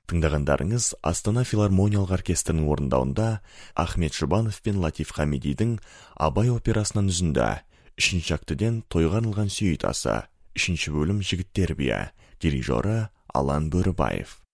Тыңдағандарыңыз Астана филармониялық оркестрінің орындауында Ахмет Жұбанов пен Латиф Хамидидің Абай операсынан үзінді. 3-ші актіден тойға арналған сүйет асы. 3-ші бөлім жігіттер биі. Дирижері Алан Бөрібаев.